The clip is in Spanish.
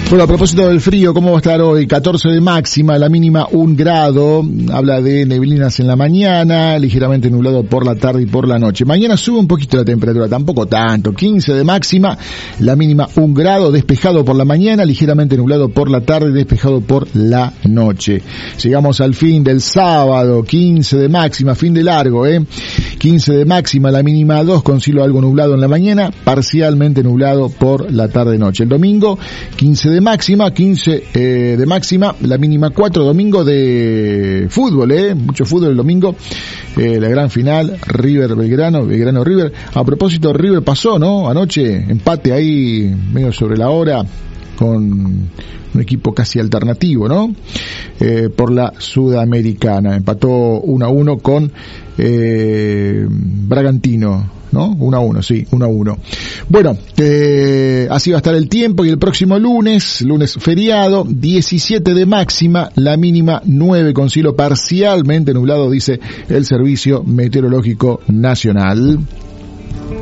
Bueno, a propósito del frío, ¿cómo va a estar hoy? 14 de máxima, la mínima 1 grado, habla de neblinas en la mañana, ligeramente nublado por la tarde y por la noche. Mañana sube un poquito la temperatura, tampoco tanto, 15 de máxima, la mínima 1 grado, despejado por la mañana, ligeramente nublado por la tarde, despejado por la noche. Llegamos al fin del sábado, 15 de máxima, fin de largo, 15 de máxima, la mínima 2, con cielo algo nublado en la mañana, parcialmente nublado por la tarde-noche. El domingo, 15 de máxima, 15 de máxima, la mínima 4, domingo de fútbol, mucho fútbol el domingo, la gran final, River-Belgrano, Belgrano-River. A propósito, River pasó, ¿no? Anoche, empate ahí, medio sobre la hora, con un equipo casi alternativo, ¿no? Por la Sudamericana. Empató 1-1 con Bragantino, ¿no? 1-1, sí, 1-1. Bueno, así va a estar el tiempo, y el próximo lunes feriado, 17 de máxima, la mínima 9, con cielo parcialmente nublado, dice el Servicio Meteorológico Nacional.